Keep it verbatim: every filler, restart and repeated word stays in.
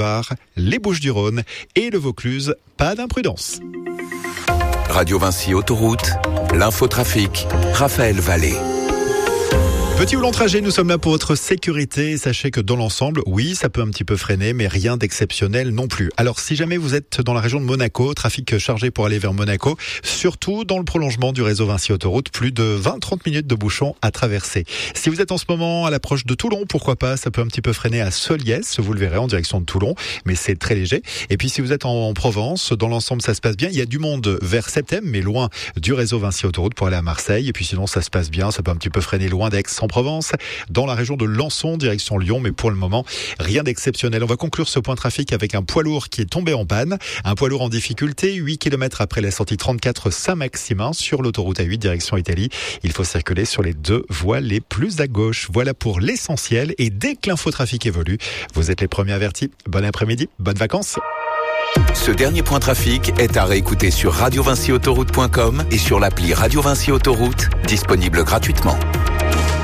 Var, les Bouches-du-Rhône et le Vaucluse. Pas d'imprudence. Radio Vinci Autoroute, l'infotrafic, Raphaël Vallée. Petit ou long trajet, nous sommes là pour votre sécurité. Sachez que dans l'ensemble, oui, ça peut un petit peu freiner, mais rien d'exceptionnel non plus. Alors, si jamais vous êtes dans la région de Monaco, trafic chargé pour aller vers Monaco, surtout dans le prolongement du réseau Vinci Autoroute, plus de vingt à trente minutes de bouchons à traverser. Si vous êtes en ce moment à l'approche de Toulon, pourquoi pas, ça peut un petit peu freiner à Soliès, vous le verrez en direction de Toulon, mais c'est très léger. Et puis, si vous êtes en Provence, dans l'ensemble, ça se passe bien. Il y a du monde vers Septem, mais loin du réseau Vinci Autoroute pour aller à Marseille. Et puis sinon, ça se passe bien, ça peut un petit peu freiner loin d'Aix en Provence, dans la région de Lançon, direction Lyon, mais pour le moment, rien d'exceptionnel. On va conclure ce point trafic avec un poids lourd qui est tombé en panne, un poids lourd en difficulté, huit kilomètres après la sortie trente-quatre Saint-Maximin sur l'autoroute A huit, direction Italie. Il faut circuler sur les deux voies les plus à gauche. Voilà pour l'essentiel, et dès que l'infotrafic évolue, vous êtes les premiers avertis. Bon après-midi, bonnes vacances. Ce dernier point trafic est à réécouter sur radio vinci autoroute point com et sur l'appli Radio Vinci Autoroute, disponible gratuitement.